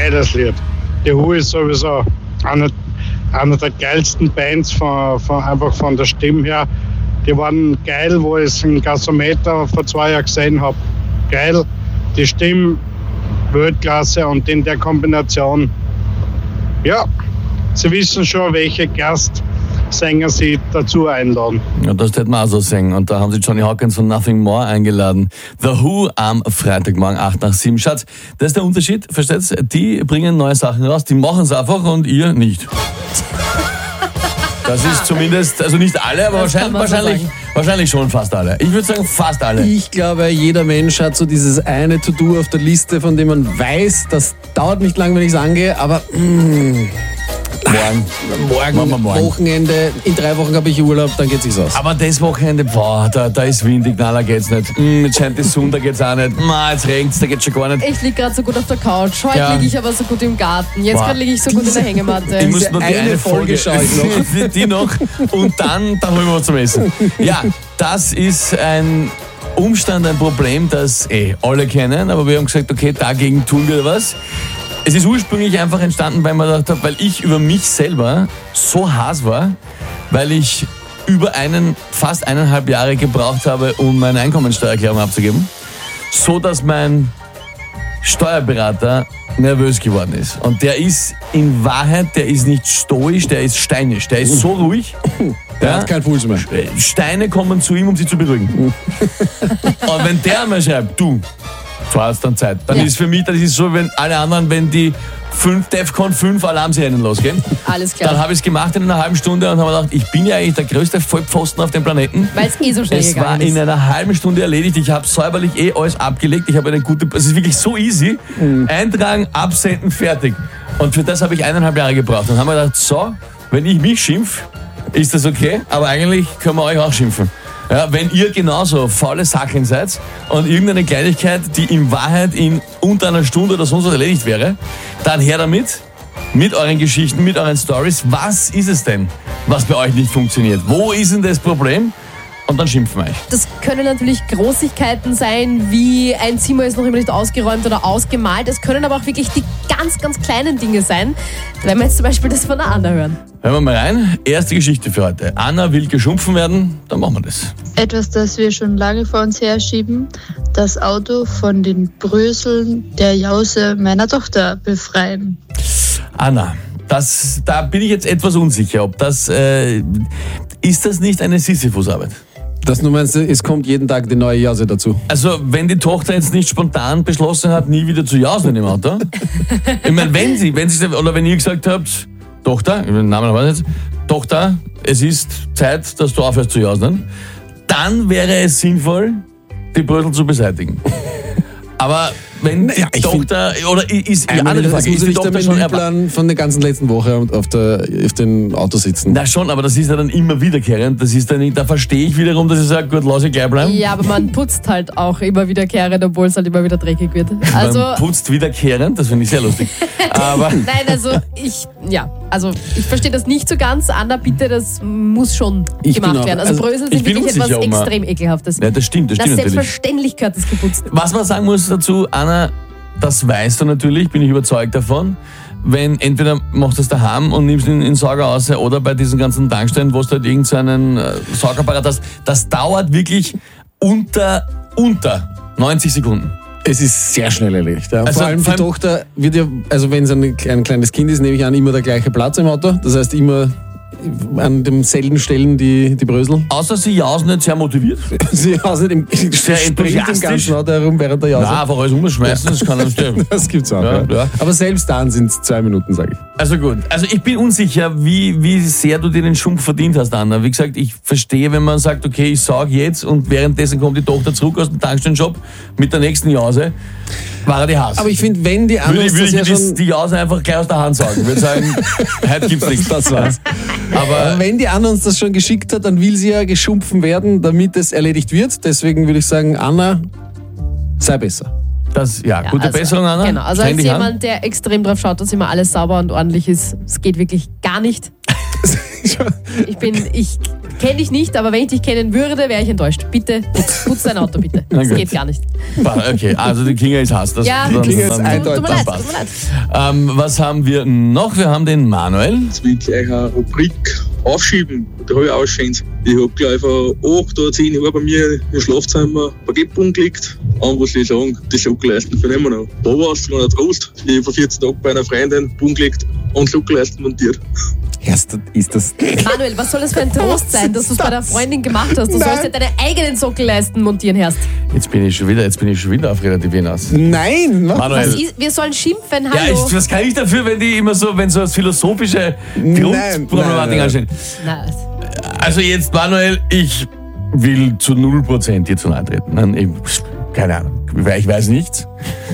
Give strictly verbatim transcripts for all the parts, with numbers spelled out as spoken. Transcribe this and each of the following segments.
geiles Lied. Die Who ist sowieso eine, eine der geilsten Bands, von, von, einfach von der Stimme her. Die waren geil, wo ich es in Gasometer vor zwei Jahren gesehen habe. Geil, die Stimme, Weltklasse und in der Kombination, ja, Sie wissen schon, welche Gastsänger Sie dazu einladen. Ja, das hätten wir auch so singen. Und da haben Sie Johnny Hawkins von Nothing More eingeladen. The Who am Freitagmorgen acht nach sieben. Schatz, das ist der Unterschied, versteht's? Die bringen neue Sachen raus, die machen es einfach und ihr nicht. Das ist zumindest, also nicht alle, aber wahrscheinlich, wahrscheinlich, wahrscheinlich schon fast alle. Ich würde sagen fast alle. Ich glaube, jeder Mensch hat so dieses eine To-Do auf der Liste, von dem man weiß, das dauert nicht lang, wenn ich es angehe, aber mh, morgen, morgen, morgen, Wochenende, in drei Wochen habe ich Urlaub, dann geht es sich aus. Aber das Wochenende, boah, da, da ist windig, nein, da geht's nicht. Mm, jetzt scheint die Sonne, da geht's auch nicht. Ma, jetzt regnet's, da geht's schon gar nicht. Ich liege gerade so gut auf der Couch. Heute Ja. liege ich aber so gut im Garten. Jetzt Boah. gerade liege ich so gut in der Hängematte. Ich muss noch die eine eine Folge, Folge schaue ich noch. die noch und dann, dann holen wir was zum Essen. Ja, das ist ein Umstand, ein Problem, das eh alle kennen, aber wir haben gesagt, okay, dagegen tun wir was. Es ist ursprünglich einfach entstanden, weil man gedacht habe, weil ich über mich selber so Hass war, weil ich über einen, fast eineinhalb Jahre gebraucht habe, um meine Einkommensteuererklärung abzugeben, so dass mein Steuerberater nervös geworden ist. Und der ist in Wahrheit, der ist nicht stoisch, der ist steinisch, der ist so ruhig. Der ja, hat keinen Puls mehr. Steine kommen zu ihm, um sie zu beruhigen. Und wenn der einmal schreibt, du, du hast dann Zeit, dann Ja. ist für mich, das ist so, wenn alle anderen, wenn die fünf Defcon fünf Alarmsirenen losgehen, Alles klar. dann habe ich es gemacht in einer halben Stunde und habe mir gedacht, ich bin ja eigentlich der größte Vollpfosten auf dem Planeten. Weil es eh so schnell Es war gegangen ist. in einer halben Stunde erledigt. Ich habe säuberlich eh alles abgelegt. Ich habe eine gute. Es ist wirklich so easy. Mhm. Eintragen, absenden, fertig. Und für das habe ich eineinhalb Jahre gebraucht. Und haben wir gedacht, so, wenn ich mich schimpf, ist das okay. Aber eigentlich können wir euch auch schimpfen. Ja, wenn ihr genauso faule Sachen seid und irgendeine Kleinigkeit, die in Wahrheit in unter einer Stunde oder sonst was erledigt wäre, dann her damit. Mit euren Geschichten, mit euren Stories. Was ist es denn, was bei euch nicht funktioniert? Wo ist denn das Problem? Und dann schimpfen wir euch. Das können natürlich Großigkeiten sein, wie ein Zimmer ist noch immer nicht ausgeräumt oder ausgemalt. Es können aber auch wirklich die ganz, ganz kleinen Dinge sein. Wenn wir jetzt zum Beispiel das von der Anna hören. Hören wir mal rein. Erste Geschichte für heute. Anna will geschumpfen werden, dann machen wir das. Etwas, das wir schon lange vor uns herschieben, das Auto von den Bröseln der Jause meiner Tochter befreien. Anna, das, da bin ich jetzt etwas unsicher, ob das, äh, ist das nicht eine Sisyphus-Arbeit? Das du meinst, es kommt jeden Tag die neue Jase dazu. Also, wenn die Tochter jetzt nicht spontan beschlossen hat, nie wieder zu jausen im Auto. Ich meine, wenn sie, wenn sie, oder wenn ihr gesagt habt, Tochter, ich den Namen weiß jetzt, Tochter, es ist Zeit, dass du aufhörst zu jausen, dann wäre es sinnvoll, die Brösel zu beseitigen. Aber wenn die Naja, ich Tochter, oder ist, die Einmal, andere das Frage, muss ist die nicht der Tochter schon erwachsen? Menüplan von der ganzen letzten Woche auf, der, auf dem Auto sitzen. Na schon, aber das ist ja dann immer wiederkehrend. Das ist dann nicht, da verstehe ich wiederum, dass ich sage, gut, lass ich gleich bleiben. Ja, aber man putzt halt auch immer wiederkehrend, obwohl es halt immer wieder dreckig wird. Also, Man putzt wiederkehrend, das finde ich sehr lustig. Aber nein, also ich, ja, also ich verstehe das nicht so ganz. Anna, bitte, das muss schon Ich gemacht bin auch- werden. Also also Brösel ich sind bin wirklich etwas unsicher, ob man- extrem Ekelhaftes. ja, das stimmt, das Das stimmt natürlich. selbstverständlich gehört das geputzt. Was man sagen muss dazu, Anna, das weißt du natürlich, bin ich überzeugt davon. Wenn entweder machst du das daheim und nimmst ihn in den Sauger raus oder bei diesen ganzen Tankstellen, wo du halt irgendeinen äh, Saugapparat hast, das dauert wirklich unter, unter neunzig Sekunden. Es ist sehr schnell erledigt. Ja. Also vor allem die vor allem- Tochter wird ja, also wenn es ein, ein kleines Kind ist, nehme ich an, immer der gleiche Platz im Auto. Das heißt immer an demselben Stellen die, die Brösel. Außer sie jausen nicht sehr motiviert. Sie außer dem Sehr springt im enthusiastisch. ganzen Auto herum während der Jause. Na, einfach alles umschmeißen, das kann nicht sterben. Das gibt's auch. Ja, Ja, ja. Aber selbst dann sind es zwei Minuten, sage ich. Also gut, also ich bin unsicher, wie, wie sehr du dir den Schumpf verdient hast, Anna. Wie gesagt, ich verstehe, wenn man sagt, okay, ich saug jetzt und währenddessen kommt die Tochter zurück aus dem Tankstellenjob mit der nächsten Jause, war er die Hass. Aber ich finde, wenn die würde anderen ich, würde das ich ja die, schon... die Jause einfach gleich aus der Hand saugen. Ich würde sagen, heute gibt's nichts. Das war's. Aber Aber wenn die Anna uns das schon geschickt hat, dann will sie ja geschumpfen werden, damit es erledigt wird. Deswegen würde ich sagen, Anna, sei besser. das, ja, Ja, gute also, Besserung, Anna. Genau, also Streng als dich an. jemand, der extrem drauf schaut, dass immer alles sauber und ordentlich ist, es geht wirklich gar nicht. Ich bin, ich kenne dich nicht, aber wenn ich dich kennen würde, wäre ich enttäuscht. Bitte, putz, putz dein Auto, bitte. Das gut. geht gar nicht. Okay, also die Kinga ist Hass. Das, Ja, dann, Kinga ist dann, eindeutig. Tut mir leid, passt. tut mir leid. Ähm, was haben wir noch? Wir haben den Manuel. Jetzt will ich gleich eine Rubrik aufschieben. Da habe ich ausscheinend. Ich habe gleich vor acht oder zehn Jahren bei mir im Schlafzimmer ein Paketboden gelegt. Und was soll ich sagen, die Schokoleisten für immer noch. Da war es ein Trost. Ich habe vor vierzehn Tagen bei einer Freundin Boden gelegt und Schokoleisten montiert. Erst ist das. Manuel, was soll das für ein Trost sein, dass du es bei der Freundin gemacht hast? Du Nein. sollst ja deine eigenen Sockelleisten montieren, Herst. Jetzt bin ich schon wieder, jetzt bin ich schon wieder auf relativieren aus. Nein! Was? Manuel. Was ist, wir sollen schimpfen, Ja, hallo. ich, was kann ich dafür, wenn die immer so, wenn so als philosophische Grundproblematik nein, nein. anstehen? Na, Also jetzt, Manuel, ich will zu null Prozent dir zu nahe treten. Nein, ich, keine Ahnung, ich weiß nichts.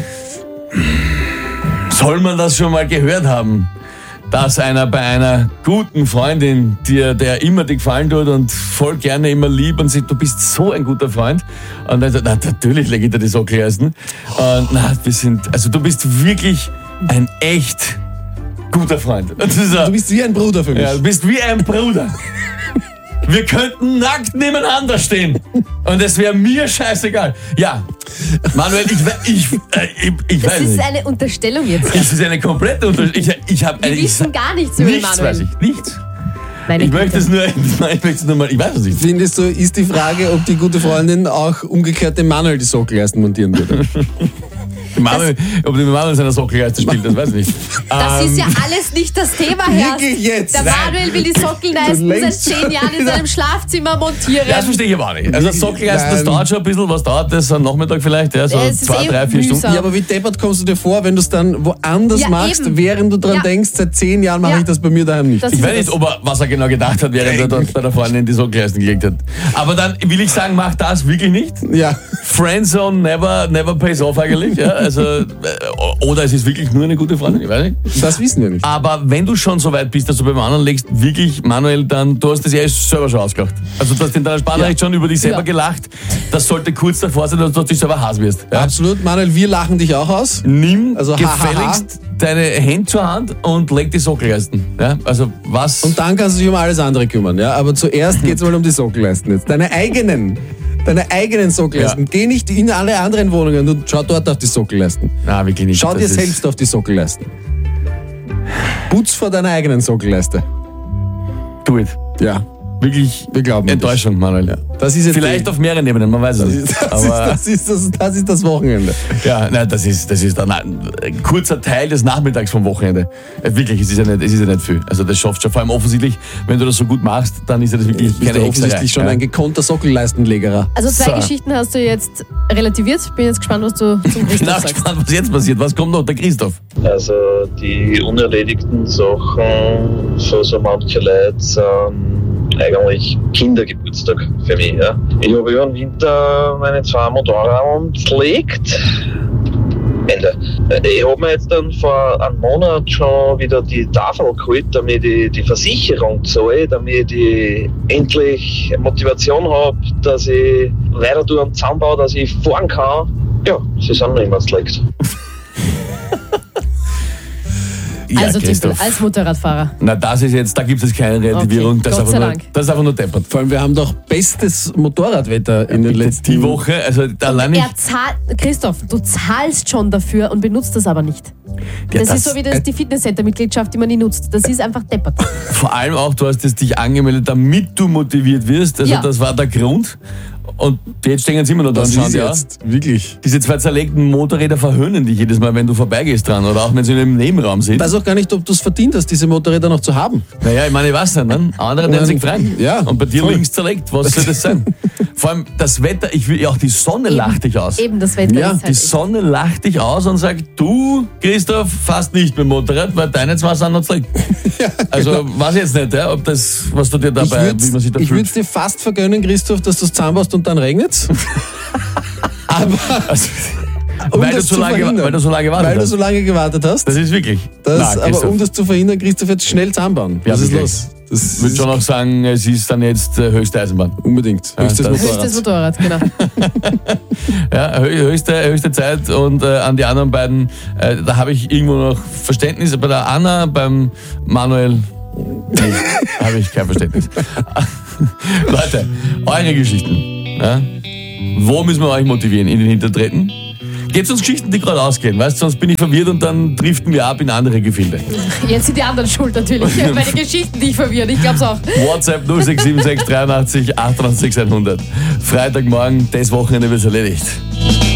Soll man das schon mal gehört haben, dass einer bei einer guten Freundin, dir, der immer dir gefallen tut und voll gerne immer lieb und sagt, du bist so ein guter Freund. Und dann sagt, na, natürlich lege ich dir die Sockelleisten. Und na, wir sind, also du bist wirklich ein echt guter Freund. Und das ist Du ein, bist wie ein Bruder für mich. ja, du bist wie ein Bruder. Wir könnten nackt nebeneinander stehen. Und es wäre mir scheißegal. Ja, Manuel, ich, we- ich, äh, ich, ich das weiß ist nicht. eine Unterstellung jetzt. Es ist eine komplette Unterschied. Ich, ich habe Wir wissen gar nichts über nichts Manuel. weiß ich. Nichts. Nein, Ich möchte es nur, ich möchte es nur mal, ich weiß es nicht. Findest du, ist die Frage, ob die gute Freundin auch umgekehrt dem Manuel die Sockelleisten montieren würde? Manuel, ob der Manuel seiner Sockelleiste spielt, das weiß ich nicht. Das Ähm, ist ja alles nicht das Thema, Herr. Wirklich jetzt? Der Nein. Manuel will die Sockelleisten Du seit lenkst zehn schon Jahren in wieder. seinem Schlafzimmer montieren. Ja, das verstehe ich aber auch nicht. Also Sockelleisten, das Nein. dauert schon ein bisschen. Was dauert das? Am Nachmittag vielleicht? Ja, so Es ist zwei, eh drei, vier mühsam. Stunden. Ja, aber wie deppert kommst du dir vor, wenn du es dann woanders Ja, machst, eben. während du dran Ja. denkst, seit zehn Jahren mache Ja. ich das bei mir daheim nicht. Das Ich ist weiß nicht, das. ob er, was er genau gedacht hat, während er dort bei der Freundin die Sockelleisten gelegt hat. Aber dann will ich sagen, mach das wirklich nicht. Ja. Friendzone never, never pays off eigentlich. Ja? Also, äh, oder es ist wirklich nur eine gute Freundin, ich weiß nicht. Das wissen wir nicht. Aber wenn du schon so weit bist, dass du beim anderen legst, wirklich, Manuel, dann, du hast das ja selber schon ausgelacht. Also du hast in deiner Sprachnachricht schon über dich selber Ja. gelacht. Das sollte kurz davor sein, dass du dich selber Hass wirst. Ja? Absolut, Manuel, wir lachen dich auch aus. Nimm Also, ha, ha, ha. gefälligst deine Hände zur Hand und leg die Sockelleisten. Ja? Also was... Und dann kannst du dich um alles andere kümmern. Ja? Aber zuerst geht es mal um die Sockelleisten jetzt. Deine eigenen. Deine eigenen Sockelleisten. Ja. Geh nicht in alle anderen Wohnungen und schau dort auf die Sockelleisten. Na, wirklich nicht. Schau Das dir ist- selbst auf die Sockelleisten. Putz vor deiner eigenen Sockelleiste. Do it. Ja, Wirklich wir glauben an dich. Enttäuschung, Manuel. Das ist jetzt Vielleicht die, auf mehreren Ebenen, man weiß es das, nicht. ist, das, Aber ist, das, ist das, das ist das Wochenende. ja, nein, das ist, das ist dann ein kurzer Teil des Nachmittags vom Wochenende. Äh, Wirklich, es ist ja nicht, es ist ja nicht viel. Also das schafft schon. Vor allem offensichtlich, wenn du das so gut machst, dann ist ja das wirklich Bist keine du Hexerei. offensichtlich schon ja. ein gekonnter Sockelleistenlegerer. Also zwei So. Geschichten hast du jetzt relativiert. Bin jetzt gespannt, was du zum Ich bin Christoph auch sagst. gespannt, was jetzt passiert. Was kommt noch? Der Christoph. Also die unerledigten Sachen für so manche Leute sind eigentlich Kindergeburtstag für mich. Ja. Ich habe ja im Winter meine zwei Motorräder gelegt. Ende. Ich habe mir jetzt dann vor einem Monat schon wieder die Tafel geholt, damit ich die Versicherung zahle, damit ich endlich Motivation habe, dass ich weiter tue und zusammenbaue, dass ich fahren kann. Ja, sie sind noch immer gelegt. Ja, Also Timpel, Christoph. als Motorradfahrer. Na, das ist jetzt, da gibt es keine Relativierung. Okay, das, ist Gott einfach sei nur, Dank. das ist einfach nur deppert. Vor allem, wir haben doch bestes Motorradwetter in den letzten Die Woche, also allein nicht. Er zahlt, Christoph, du zahlst schon dafür und benutzt das aber nicht. Ja, Das, das- ist so wie das, die Fitnesscenter-Mitgliedschaft, die man nie nutzt. Das ist einfach deppert. Vor allem auch, du hast es dich angemeldet, damit du motiviert wirst. Also Ja. das war der Grund. Und jetzt stehen sie immer noch da und Das schauen ist dir an. jetzt wirklich. Diese zwei zerlegten Motorräder verhöhnen dich jedes Mal, wenn du vorbeigehst dran. Oder auch wenn sie in einem Nebenraum sind. Ich weiß auch gar nicht, ob du es verdient hast, diese Motorräder noch zu haben. Naja, ich meine, ich weiß nicht, ne? Andere nehmen sich frei. Ja, Und bei dir voll. links zerlegt. Was soll das sein? Vor allem das Wetter, ich will, ja, auch die Sonne lacht dich aus. Eben, das Wetter Ja, ist Die halt Sonne lacht dich aus und sagt, du, Christoph, fast nicht mit dem Motorrad, weil deine zwei sind noch zerlegt. Also, weiß ich jetzt nicht, ja, ob das, was du dir Ich dabei, würde wie man sich da es fühlt. dir fast vergönnen, Christoph, dass du es zusammenbaust und dann regnet's. Aber Also, um weil, du das so zu lange, verhindern, weil du so lange gewartet weil du hast. so lange gewartet hast, Das ist wirklich. das, Nein, aber Christoph, um das zu verhindern, Christoph jetzt schnell zusammenbauen. Ja, Was ist wirklich. los? Das ich würde schon auch sagen, es ist dann jetzt äh, höchste Eisenbahn. unbedingt. Ja, Höchstes das- Motorrad. höchstes Motorrad, genau. Ja, hö- höchste, höchste Zeit und äh, an die anderen beiden, äh, da habe ich irgendwo noch Verständnis. Bei der Anna, beim Manuel, nee, habe ich kein Verständnis. Leute, eure Geschichten. Ja? Wo müssen wir euch motivieren? In den Hintertreten? Gebt uns Geschichten, die gerade ausgehen, weißt du, sonst bin ich verwirrt und dann driften wir ab in andere Gefilde. Jetzt sind die anderen schuld natürlich, meine Geschichten, die ich verwirren, ich glaub's auch. WhatsApp null sechs sieben sechs dreiundachtzig achtundachtzig hundert. Freitagmorgen, das Wochenende wird's erledigt.